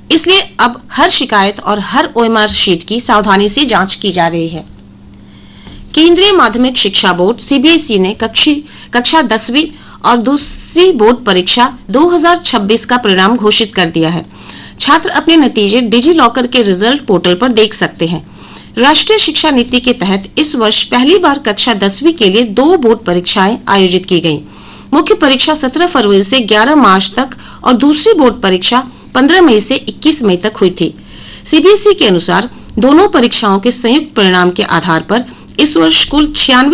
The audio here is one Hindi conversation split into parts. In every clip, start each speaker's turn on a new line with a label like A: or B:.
A: इसलिए अब हर शिकायत और हर ओएमआर शीट की सावधानी से जांच की जा रही है। केंद्रीय माध्यमिक शिक्षा बोर्ड सीबीएसई ने कक्षा 10वीं और दूसरी बोर्ड परीक्षा 2026 का परिणाम घोषित कर दिया है। छात्र अपने नतीजे डिजी लॉकर के रिजल्ट पोर्टल पर देख सकते हैं। राष्ट्रीय शिक्षा नीति के तहत इस वर्ष पहली बार कक्षा 10वीं के लिए 2 बोर्ड परीक्षाएं आयोजित की गयी। मुख्य परीक्षा 17 फरवरी से 11 मार्च तक और दूसरी बोर्ड परीक्षा 15 मई से 21 मई तक हुई थी। सीबीएसई के अनुसार दोनों परीक्षाओं के संयुक्त परिणाम के आधार पर इस वर्ष कुल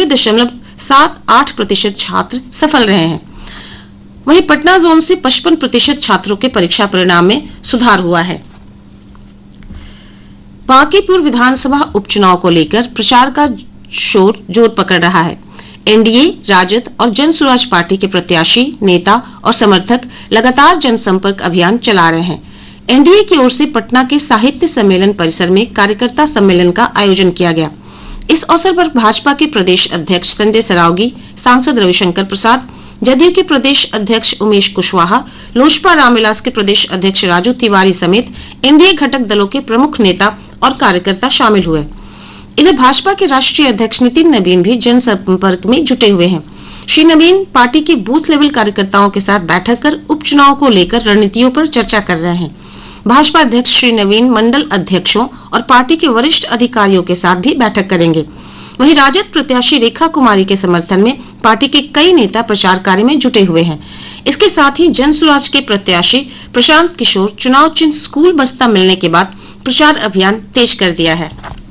A: 96.78% छात्र सफल रहे हैं। वहीं पटना जोन से 55% छात्रों के परीक्षा परिणाम में सुधार हुआ है। बांकीपुर विधानसभा उपचुनाव को लेकर प्रचार का शोर जोर पकड़ रहा है। एनडीए, राजद और जन स्वराज पार्टी के प्रत्याशी, नेता और समर्थक लगातार जनसंपर्क अभियान चला रहे हैं। एनडीए की ओर से पटना के साहित्य सम्मेलन परिसर में कार्यकर्ता सम्मेलन का आयोजन किया गया। इस अवसर पर भाजपा के प्रदेश अध्यक्ष संजय सरावगी, सांसद रविशंकर प्रसाद, जदयू के प्रदेश अध्यक्ष उमेश कुशवाहा, लोजपा रामविलास के प्रदेश अध्यक्ष राजू तिवारी समेत एनडीए घटक दलों के प्रमुख नेता और कार्यकर्ता शामिल हुए। इधर भाजपा के राष्ट्रीय अध्यक्ष नितिन नवीन भी जनसंपर्क में जुटे हुए हैं। श्री नवीन पार्टी के बूथ लेवल कार्यकर्ताओं के साथ बैठक कर उपचुनाव को लेकर रणनीतियों पर चर्चा कर रहे हैं। भाजपा अध्यक्ष श्री नवीन मंडल अध्यक्षों और पार्टी के वरिष्ठ अधिकारियों के साथ भी बैठक करेंगे। वहीं राजद प्रत्याशी रेखा कुमारी के समर्थन में पार्टी के कई नेता प्रचार कार्य में जुटे हुए हैं। इसके साथ ही जन स्वराज के प्रत्याशी प्रशांत किशोर चुनाव चिन्ह स्कूल बस्ता मिलने के बाद प्रचार अभियान तेज कर दिया है।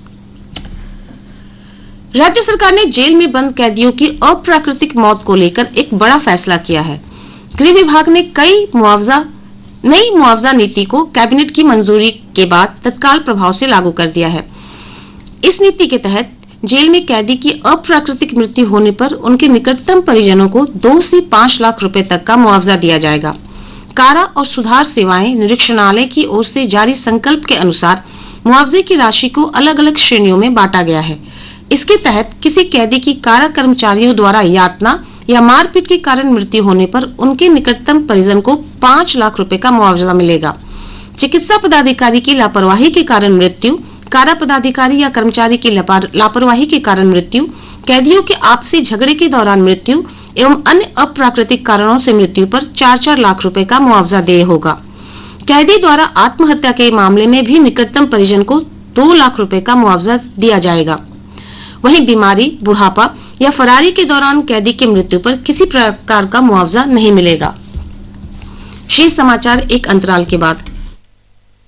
A: राज्य सरकार ने जेल में बंद कैदियों की अप्राकृतिक मौत को लेकर एक बड़ा फैसला किया है। गृह विभाग ने नई मुआवजा नीति को कैबिनेट की मंजूरी के बाद तत्काल प्रभाव से लागू कर दिया है। इस नीति के तहत जेल में कैदी की अप्राकृतिक मृत्यु होने पर उनके निकटतम परिजनों को 2 से 5 लाख रुपए तक का मुआवजा दिया जाएगा। कारा और सुधार सेवाएं निरीक्षणालय की ओर से जारी संकल्प के अनुसार मुआवजे की राशि को अलग अलग श्रेणियों में बांटा गया है। इसके तहत किसी कैदी की कारा कर्मचारियों द्वारा यातना या मारपीट के कारण मृत्यु होने पर उनके निकटतम परिजन को 5 लाख रुपए का मुआवजा मिलेगा। चिकित्सा पदाधिकारी की लापरवाही के कारण मृत्यु, कारा पदाधिकारी या कर्मचारी की लापरवाही के कारण मृत्यु, कैदियों के आपसी झगड़े के दौरान मृत्यु एवं अन्य अप्राकृतिक कारणों से मृत्यु पर 4-4 लाख रुपए का मुआवजा देय होगा। कैदी द्वारा आत्महत्या के मामले में भी निकटतम परिजन को 2 लाख रुपए का मुआवजा दिया जाएगा। वहीं बीमारी, बुढ़ापा या फरारी के दौरान कैदी की मृत्यु पर किसी प्रकार का मुआवजा नहीं मिलेगा। शेष समाचार एक अंतराल के बाद।